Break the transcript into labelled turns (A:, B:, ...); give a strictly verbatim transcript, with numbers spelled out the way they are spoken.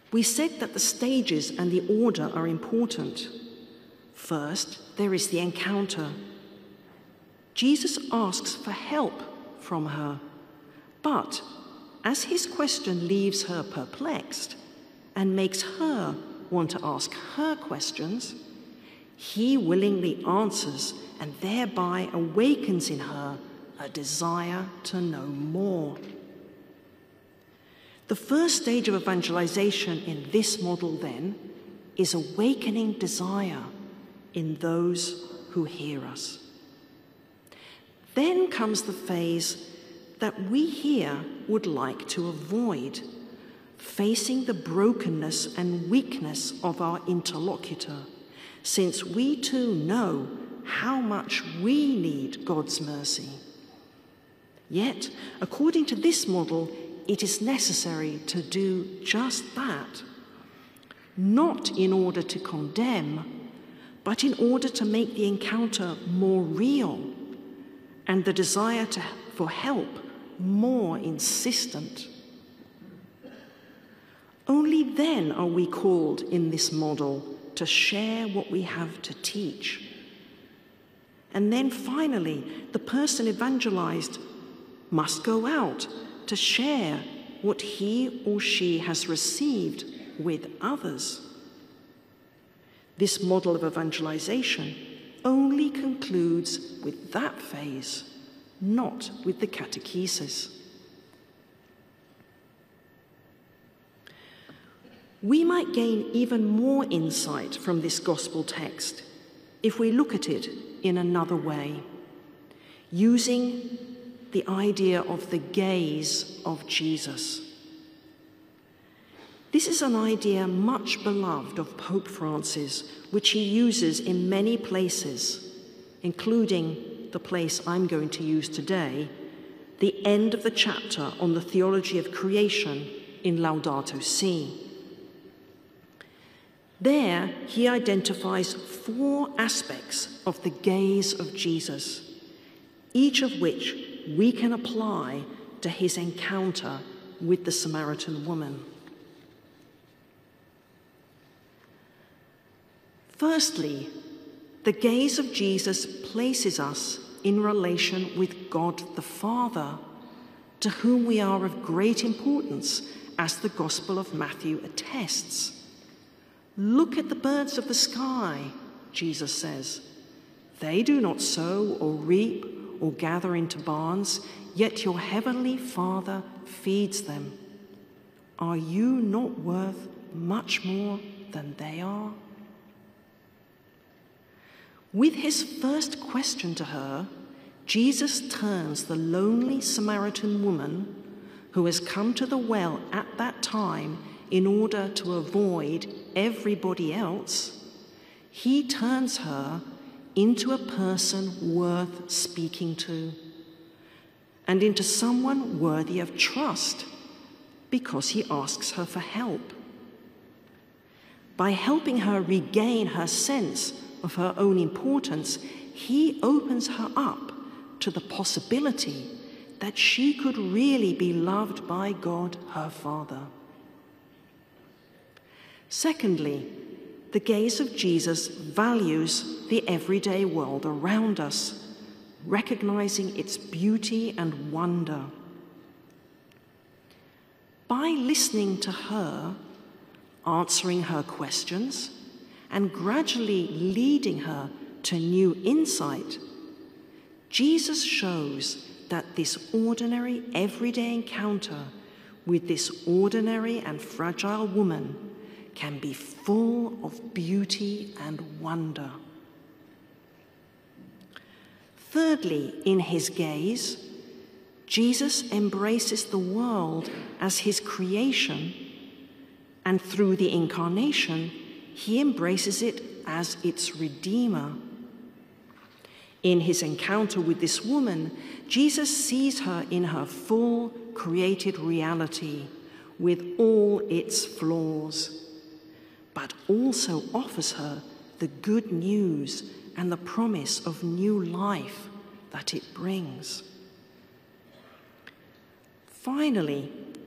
A: We said that the stages and the order are important. First, there is the encounter. Jesus asks for help from her, but as his question leaves her perplexed and makes her want to ask her questions, he willingly answers and thereby awakens in her a desire to know more. The first stage of evangelization in this model, then, is awakening desire in those who hear us. Then comes the phase that we here would like to avoid, facing the brokenness and weakness of our interlocutor, since we too know how much we need God's mercy. Yet, according to this model, it is necessary to do just that, not in order to condemn, but in order to make the encounter more real and the desire to, for help more insistent. Only then are we called in this model to share what we have to teach. And then finally, the person evangelized must go out to share what he or she has received with others. This model of evangelization only concludes with that phase, not with the catechesis. We might gain even more insight from this gospel text if we look at it in another way, using the idea of the gaze of Jesus. This is an idea much beloved of Pope Francis, which he uses in many places, including the place I'm going to use today, the end of the chapter on the theology of creation in Laudato Si. There, he identifies four aspects of the gaze of Jesus, each of which we can apply to his encounter with the Samaritan woman. Firstly, the gaze of Jesus places us in relation with God the Father, to whom we are of great importance, as the Gospel of Matthew attests. "Look at the birds of the sky," Jesus says. "They do not sow or reap or gather into barns, yet your heavenly Father feeds them. Are you not worth much more than they are?" With his first question to her, Jesus turns the lonely Samaritan woman who has come to the well at that time in order to avoid everybody else, he turns her into a person worth speaking to, and into someone worthy of trust, because he asks her for help. By helping her regain her sense of her own importance, he opens her up to the possibility that she could really be loved by God, her Father. Secondly, the gaze of Jesus values the everyday world around us, recognizing its beauty and wonder. By listening to her, answering her questions, and gradually leading her to new insight, Jesus shows that this ordinary, everyday encounter with this ordinary and fragile woman can be full of beauty and wonder. Thirdly, in his gaze, Jesus embraces the world as his creation, and through the incarnation, he embraces it as its redeemer. In his encounter with this woman, Jesus sees her in her full created reality, with all its flaws, but also offers her the good news and the promise of new life that it brings. Finally,